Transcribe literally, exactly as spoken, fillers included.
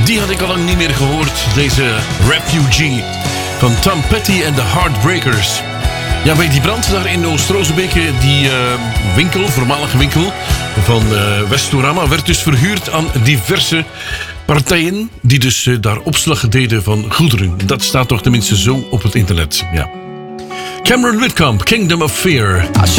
Die had ik al lang niet meer gehoord. Deze Refugee van Tom Petty en de Heartbreakers. Ja, bij die brand daar in Oost-Rozenbeke, die uh, winkel, voormalige winkel van uh, Westorama, werd dus verhuurd aan diverse partijen die dus uh, daar opslag deden van goederen. Dat staat toch tenminste zo op het internet. Ja. Cameron Whitcomb, Kingdom of Fear.